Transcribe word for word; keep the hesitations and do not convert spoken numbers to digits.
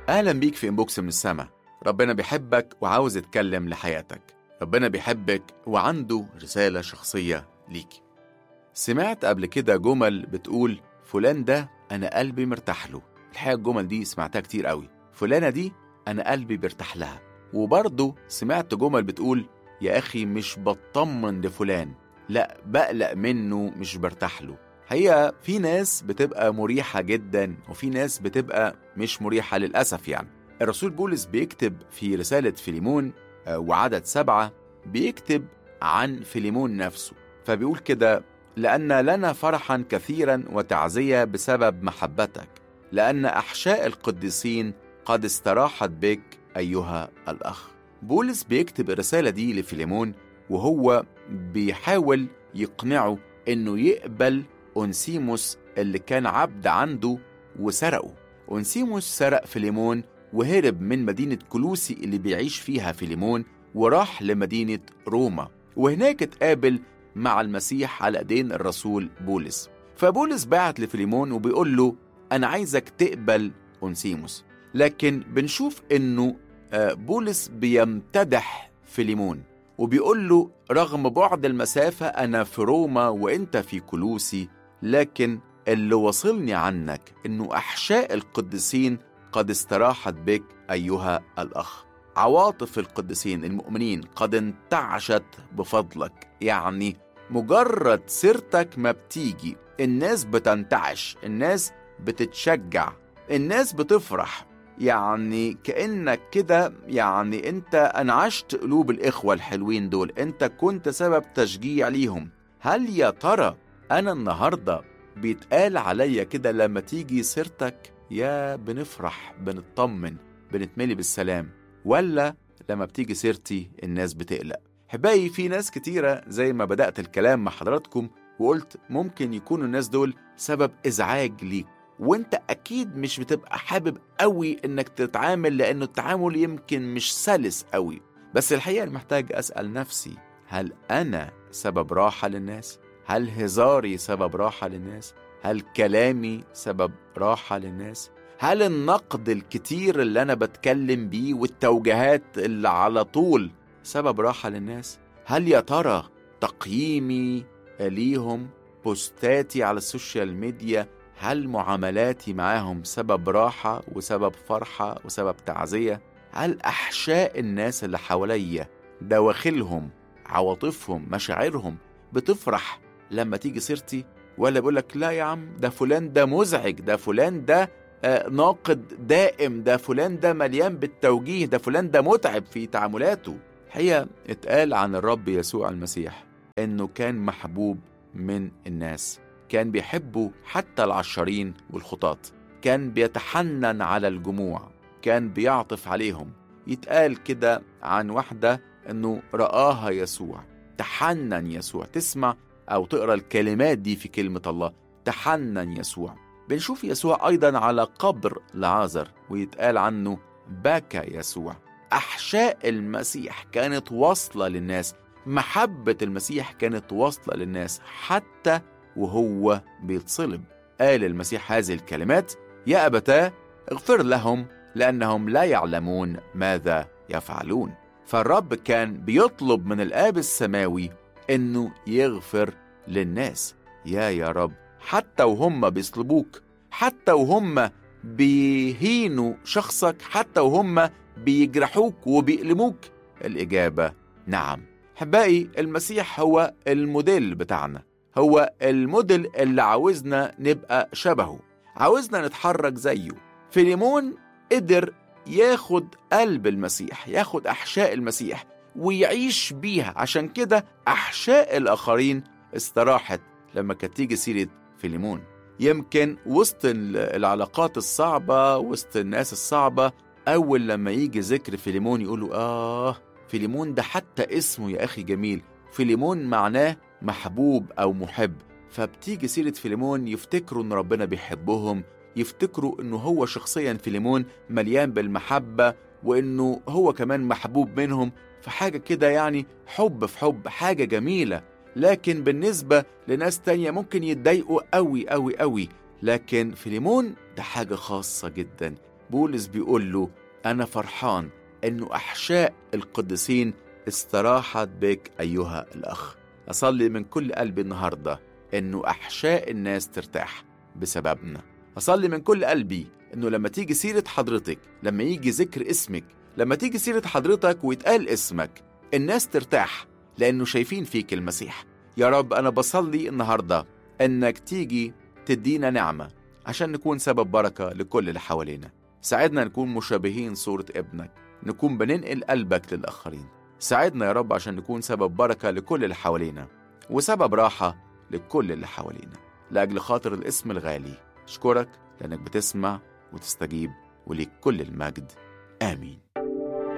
أهلا بيك في إنبوكس من السما. ربنا بيحبك وعاوز يتكلم لحياتك. ربنا بيحبك وعنده رسالة شخصية ليك. سمعت قبل كده جمل بتقول فلان ده أنا قلبي مرتاح له. الحقيقة الجمل دي سمعتها كتير قوي. فلانة دي أنا قلبي بيرتاح لها. وبرضه سمعت جمل بتقول يا أخي مش بطمن لفلان، لا بقلق منه، مش برتاح له. هي في ناس بتبقى مريحة جدا وفي ناس بتبقى مش مريحة للأسف. يعني الرسول بولس بيكتب في رسالة فيليمون وعدد سبعة، بيكتب عن فيليمون نفسه، فبيقول كده: لأن لنا فرحا كثيرا وتعزية بسبب محبتك، لأن أحشاء القديسين قد استراحت بك أيها الأخ. بولس بيكتب الرسالة دي لفيليمون وهو بيحاول يقنعه إنه يقبل أونسيموس اللي كان عبد عنده وسرقه. أونسيموس سرق فيليمون وهرب من مدينة كولوسي اللي بيعيش فيها فيليمون وراح لمدينة روما، وهناك اتقابل مع المسيح على ايدين الرسول بولس. فبولس بعت لفيليمون وبيقول له أنا عايزك تقبل أونسيموس. لكن بنشوف إنه بولس بيمتدح فيليمون وبيقول له رغم بعد المسافة أنا في روما وإنت في كولوسي، لكن اللي وصلني عنك إنه أحشاء القديسين قد استراحت بك أيها الأخ. عواطف القديسين المؤمنين قد انتعشت بفضلك. يعني مجرد سيرتك ما بتيجي الناس بتنتعش، الناس بتتشجع، الناس بتفرح. يعني كأنك كده يعني انت انعشت قلوب الإخوة الحلوين دول، انت كنت سبب تشجيع ليهم. هل يا ترى انا النهاردة بيتقال عليا كده لما تيجي سيرتك يا بنفرح بنطمن بنتملي بالسلام، ولا لما بتيجي سيرتي الناس بتقلق؟ حبايبي في ناس كتيرة زي ما بدأت الكلام مع حضراتكم وقلت ممكن يكونوا الناس دول سبب إزعاج ليك، وانت اكيد مش بتبقى حابب قوي انك تتعامل لانه التعامل يمكن مش سلس قوي. بس الحقيقة محتاج اسأل نفسي، هل انا سبب راحة للناس؟ هل هزاري سبب راحة للناس؟ هل كلامي سبب راحة للناس؟ هل النقد الكتير اللي انا بتكلم بيه والتوجيهات اللي على طول سبب راحة للناس؟ هل يا ترى تقييمي ليهم، بوستاتي على السوشيال ميديا، هل معاملاتي معاهم سبب راحة وسبب فرحة وسبب تعزية؟ هل أحشاء الناس اللي حواليا دواخلهم عواطفهم مشاعرهم بتفرح لما تيجي سيرتي، ولا بقولك لا يا عم ده فلان ده مزعج، ده فلان ده آه ناقد دائم، ده فلان ده مليان بالتوجيه، ده فلان ده متعب في تعاملاته؟ الحقيقة اتقال عن الرب يسوع المسيح إنه كان محبوب من الناس، كان بيحبوا حتى العشارين والخطاط، كان بيتحنن على الجموع، كان بيعطف عليهم. يتقال كده عن واحدة أنه رآها يسوع، تحنن يسوع. تسمع أو تقرأ الكلمات دي في كلمة الله، تحنن يسوع. بنشوف يسوع أيضا على قبر لعازر ويتقال عنه بكى يسوع. أحشاء المسيح كانت واصلة للناس، محبة المسيح كانت واصلة للناس حتى وهو بيتصلب. قال المسيح هذه الكلمات: يا أبتاه اغفر لهم لأنهم لا يعلمون ماذا يفعلون. فالرب كان بيطلب من الآب السماوي إنه يغفر للناس. يا يا رب، حتى وهم بيصلبوك، حتى وهم بيهينوا شخصك، حتى وهم بيجرحوك وبيألموك، الإجابة نعم. حبائي المسيح هو الموديل بتاعنا، هو الموديل اللي عاوزنا نبقى شبهه، عاوزنا نتحرك زيه. فيليمون قدر ياخد قلب المسيح، ياخد أحشاء المسيح ويعيش بيها، عشان كده أحشاء الآخرين استراحت لما كانت تيجي سيرة فيليمون. يمكن وسط العلاقات الصعبة، وسط الناس الصعبة، أول لما يجي ذكر فيليمون يقولوا آه فيليمون ده حتى اسمه يا أخي جميل، فيليمون معناه محبوب أو محب. فبتيجي سيرة فيليمون يفتكروا أن ربنا بيحبهم، يفتكروا أنه هو شخصيا فيليمون مليان بالمحبة وأنه هو كمان محبوب منهم، فحاجة كده يعني حب في حب، حاجة جميلة. لكن بالنسبة لناس تانية ممكن يتضايقوا قوي قوي قوي، لكن فيليمون ده حاجة خاصة جدا، بولس بيقول له أنا فرحان إنه أحشاء القديسين استراحت بك أيها الأخ. أصلي من كل قلبي النهاردة إنه أحشاء الناس ترتاح بسببنا. أصلي من كل قلبي إنه لما تيجي سيرة حضرتك، لما يجي ذكر اسمك، لما تيجي سيرة حضرتك ويتقال اسمك، الناس ترتاح لأنه شايفين فيك المسيح. يا رب أنا بصلي النهاردة إنك تيجي تدينا نعمة عشان نكون سبب بركة لكل اللي حوالينا. ساعدنا نكون مشابهين صورة ابنك، نكون بننقل قلبك للآخرين. ساعدنا يا رب عشان نكون سبب بركة لكل اللي حوالينا وسبب راحة لكل اللي حوالينا. لأجل خاطر الاسم الغالي أشكرك لأنك بتسمع وتستجيب، وليك كل المجد. آمين.